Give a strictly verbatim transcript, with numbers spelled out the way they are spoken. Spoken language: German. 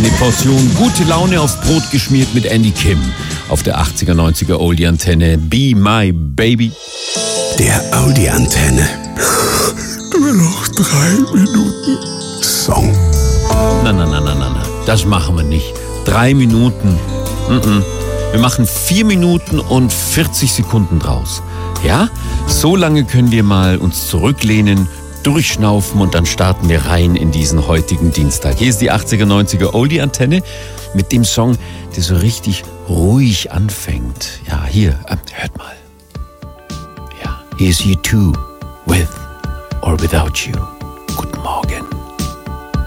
Eine Portion gute Laune aufs Brot geschmiert mit Andy Kim. Auf der achtziger, neunziger Oldie-Antenne. Be My Baby. Der Audi-Antenne. Nur noch drei Minuten Song. Na, na, na, na, na, na. Das machen wir nicht. Drei Minuten. Mm-mm. Wir machen vier Minuten und vierzig Sekunden draus. Ja? So lange können wir mal uns zurücklehnen, durchschnaufen und dann starten wir rein in diesen heutigen Dienstag. Hier ist die achtziger, neunziger Oldie-Antenne mit dem Song, der so richtig ruhig anfängt. Ja, hier, hört mal. Ja, here's You Too, with or without you.